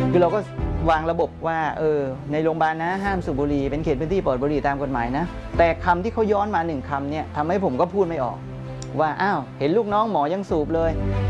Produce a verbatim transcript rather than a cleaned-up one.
คือเราก็วางระบบว่าเออในโรงพยาบาลนะห้ามสูบบุหรี่เป็นเขตพื้นที่ปลอดบุหรี่ตามกฎหมายนะแต่คำที่เขาย้อนมาหนึ่งคำเนี่ยทำให้ผมก็พูดไม่ออกว่าอ้าวเห็นลูกน้องหมอยังสูบเลย